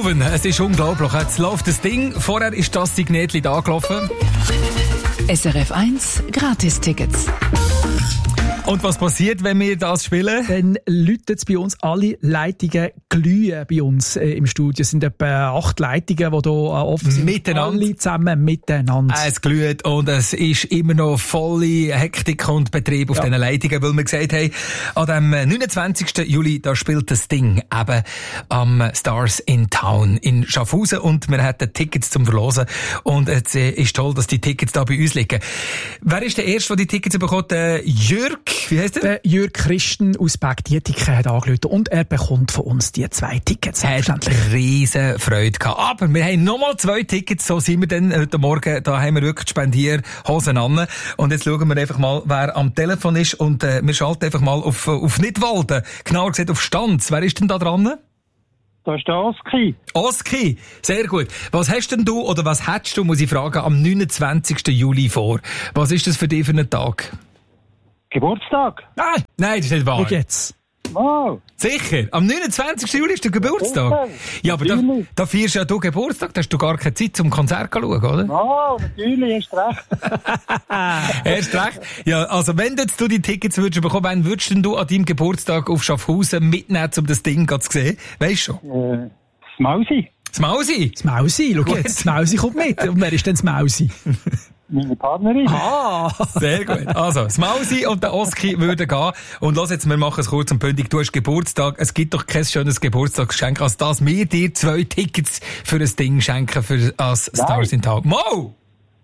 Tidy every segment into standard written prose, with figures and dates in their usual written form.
Beethoven, es ist unglaublich. Jetzt läuft das Ding. Vorher ist das Signetli da gelaufen. SRF 1 Gratis-Tickets. Und was passiert, wenn wir das spielen? Dann läuten bei uns alle Leitungen glühen bei uns im Studio. Es sind etwa 8 Leitungen, die hier offen sind. Miteinander. Alle zusammen miteinander. Es glüht und es ist immer noch volle Hektik und Betrieb auf diesen Leitungen, weil wir gesagt haben, an dem 29. Juli, da spielt das Ding eben am Stars in Town in Schaffhausen und wir hatten Tickets zum Verlosen und es ist toll, dass die Tickets da bei uns liegen. Wer ist der Erste, der die Tickets bekommt? Jürg, wie heisst der? Der Jürg Christen aus Bergdietiken hat angerufen und er bekommt von uns die 2 Tickets. Hat riesen Freude gehabt. Aber wir haben nochmal 2 Tickets, so sind wir dann heute Morgen, da haben wir wirklich Spendierhosen an. Und jetzt schauen wir einfach mal, wer am Telefon ist und wir schalten einfach mal auf Nidwalden, genauer gesagt auf Stanz. Wer ist denn da dran? Da ist der Oski. Oski, sehr gut. Was hast denn du, oder was hättest du, muss ich fragen, am 29. Juli vor? Was ist das für dich für einen Tag? Geburtstag. Nein, das ist nicht wahr. Schau jetzt. Wow. Sicher? Am 29. Juli ist der Geburtstag. Ja, aber da feierst ja du Geburtstag, da hast du gar keine Zeit zum Konzert zu schauen, oder? Oh, natürlich, hast recht. Erst recht. Ja, also wenn jetzt du die Tickets würdest bekommen, wann würdest denn du an deinem Geburtstag auf Schaffhausen mitnehmen, um das Ding zu sehen? Weisst du schon? Das Mausi. Das Mausi? Das Mausi, schau jetzt. Das Mausi kommt mit. Und wer ist denn das Mausi? Meine Partnerin. Sehr gut. Also, das Mausi und der Oski würden gehen. Und los jetzt, wir machen es kurz und bündig. Du hast Geburtstag. Es gibt doch kein schönes Geburtstagsgeschenk, als dass wir dir 2 Tickets für ein Ding schenken, für als Stars in Town. Mo!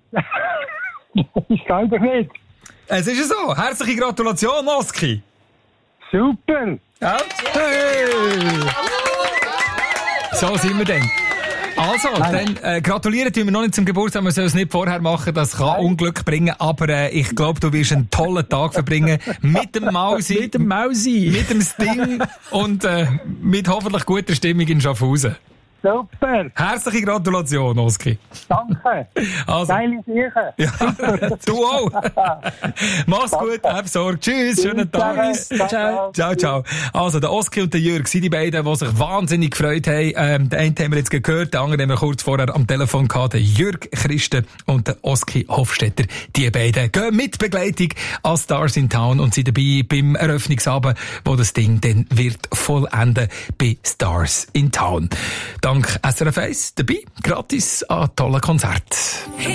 Ich kann doch nicht. Es ist so. Herzliche Gratulation, Oski. Super. Ja. Hey! So sind wir denn. Also, dann gratulieren tun wir noch nicht zum Geburtstag, wir sollen es nicht vorher machen, das kann Unglück bringen, aber ich glaube, du wirst einen tollen Tag verbringen mit dem Mausi, Mit dem Mausi, mit dem Sting und mit hoffentlich guter Stimmung in Schaffhausen. Super. Herzliche Gratulation, Oski. Danke. Also, Geile Sache. ja, du auch. Mach's gut, hab Sorge. Tschüss, schönen Tag. Ciao. Ciao, ciao. Also, der Oski und der Jürg sind die beiden, die sich wahnsinnig gefreut haben. Den einen haben wir jetzt gehört, den anderen haben wir kurz vorher am Telefon gehabt. Der Jürg Christen und der Oski Hofstetter. Die beiden gehen mit Begleitung an Stars in Town und sind dabei beim Eröffnungsabend, wo das Ding dann wird vollenden bei Stars in Town. Dank SRF 1 dabei, gratis an tollen Konzert.